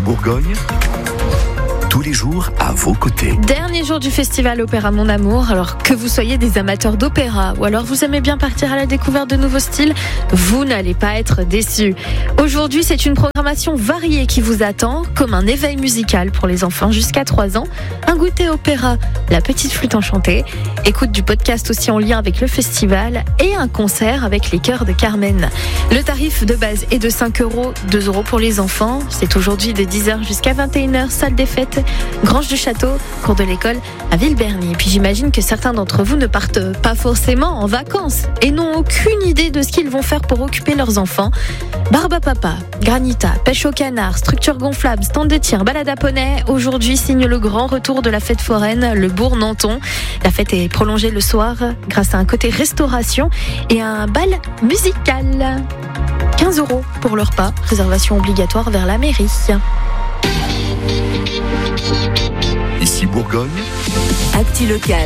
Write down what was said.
Bourgogne, tous les jours à vos côtés. Dernier jour du festival Opéra Mon Amour, alors que vous soyez des amateurs d'opéra ou alors vous aimez bien partir à la découverte de nouveaux styles, vous n'allez pas être déçus. Aujourd'hui, c'est une programmation variée qui vous attend, comme un éveil musical pour les enfants jusqu'à 3 ans, un goûter opéra, la petite flûte enchantée, écoute du podcast aussi en lien avec le festival et un concert avec les chœurs de Carmen. Le tarif de base est de 5 €, 2 € pour les enfants. C'est aujourd'hui de 10h jusqu'à 21h, salle des fêtes, Grange du Château, cours de l'école à Villeberny. Et puis j'imagine que certains d'entre vous ne partent pas forcément en vacances et n'ont aucune idée de ce qu'ils vont faire pour occuper leurs enfants. Barbe à papa, granita, pêche au canard, structure gonflable, stand de tir, balade à poney. Aujourd'hui signe le grand retour de la fête foraine, le Bourg Nanton. La fête est prolongée le soir grâce à un côté restauration et un bal musical. 15 € pour le repas, réservation obligatoire vers la mairie. Ici Bourgogne, Actu Local.